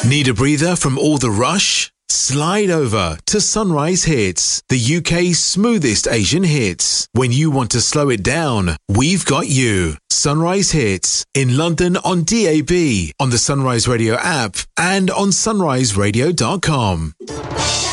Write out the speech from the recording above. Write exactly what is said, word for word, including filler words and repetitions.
Need a breather from all the rush? Slide over to Sunrise Hits, the U K's smoothest Asian hits. When you want to slow it down, we've got you. Sunrise Hits in London on D A B, on the Sunrise Radio app and on sunrise radio dot com.